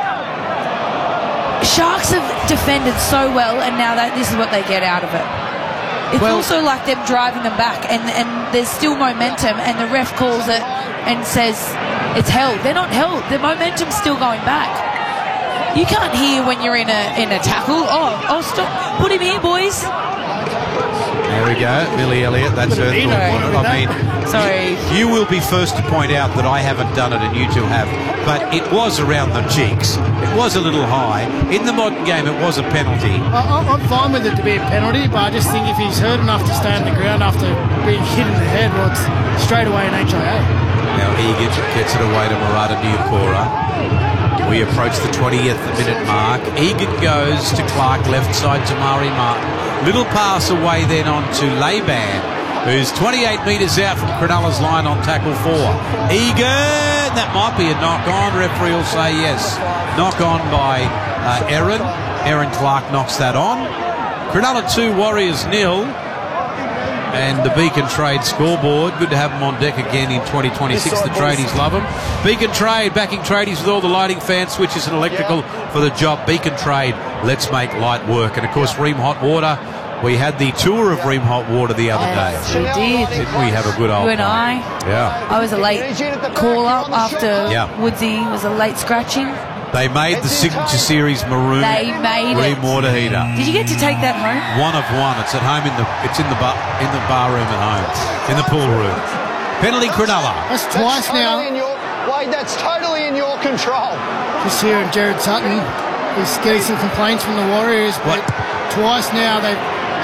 Sharks have defended so well, and now this is what they get out of it. It's also like them driving them back, and there's still momentum, and the ref calls it and says it's held. They're not held. The momentum's still going back. You can't hear when you're in a tackle. Oh, stop! Put him here, boys. There we go, Billy Elliott. That's her thought. I mean, sorry. You will be first to point out that I haven't done it, and you two have. But it was around the cheeks. It was a little high. In the modern game, it was a penalty. I'm fine with it to be a penalty, but I just think if he's hurt enough to stay on the ground after being hit in the head, well, it's straight away an HIA. Now Egan gets it away to Murata Newpora. We approach the 20th minute mark. Egan goes to Clark, left side to Mari Martin. Little pass away then on to Laban, who's 28 metres out from Cronulla's line on tackle 4. Egan, that might be a knock-on. Referee will say yes. Knock-on by Erin. Erin Clark knocks that on. Cronulla 2, Warriors 0. And the Beacon Trade scoreboard. Good to have them on deck again in 2026. The tradies love them. Beacon Trade, backing tradies with all the lighting, fan switches and electrical for the job. Beacon Trade, let's make light work. And of course, Ream Hot Water. We had the tour of Ream Hot Water the other day. We did. Didn't we have a good old You and time? Yeah. I was a late call-up after Woodsy was a late scratching. They made the Signature Series maroon. They made Ream water heater. Did you get to take that home? One of one. It's at home it's in the bar room at home, in the pool room. Penalty Cronulla. That's twice now. Wade, that's totally in your control. Just hearing Jared Sutton, he's getting some complaints from the Warriors, but twice now they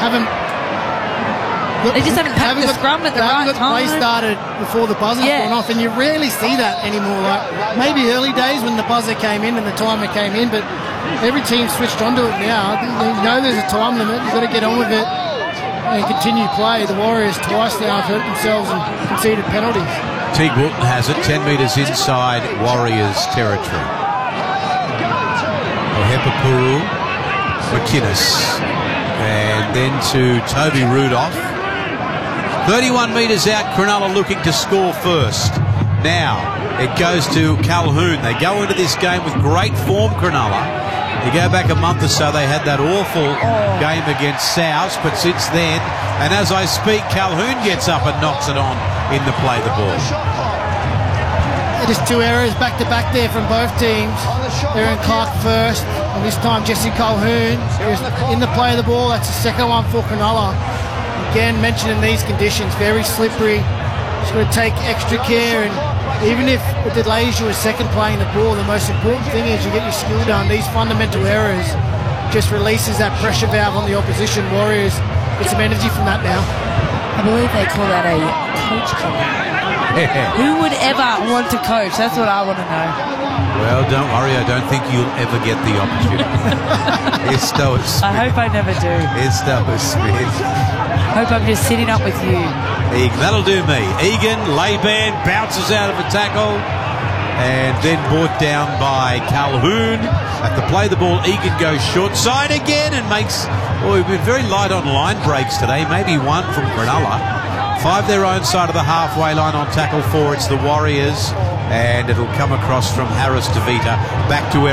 just haven't packed the scrum at the right time. Play started before the buzzer went off, and you rarely see that anymore. Like maybe early days when the buzzer came in and the timer came in, but every team switched onto it now. You know there's a time limit. You've got to get on with it and continue play. The Warriors twice now have hurt themselves and conceded penalties. Teague Wilton has it 10 metres inside Warriors territory. Ohepapuru, McInnes, and then to Toby Rudolph. 31 metres out, Cronulla looking to score first. Now, it goes to Calhoun. They go into this game with great form, Cronulla. You go back a month or so, they had that awful game against South, but since then, and as I speak, Calhoun gets up and knocks it on in the play the ball. Just 2 errors back-to-back there from both teams. Erin Clark first, and this time Jessie Colquhoun is in the play of the ball. That's the second one for Cronulla. Again, mentioned in these conditions, very slippery. She's got to take extra care, and even if it delays you a second playing the ball, the most important thing is you get your skill done. These fundamental errors just releases that pressure valve on the opposition. Warriors get some energy from that now. I believe they call that a coach killer. Who would ever want to coach? That's what I want to know. Well, don't worry. I don't think you'll ever get the opportunity. It's Stowers Smith. I hope I never do. It's Stowers Smith. Hope I'm just sitting up with you. Egan, that'll do me. Egan, Laban bounces out of a tackle and then brought down by Colquhoun. At the play the ball, Egan goes short side again and makes... Well, we've been very light on line breaks today. Maybe one from Cronulla. 5 their own side of the halfway line on tackle 4. It's the Warriors, and it'll come across from Harris to Vita back to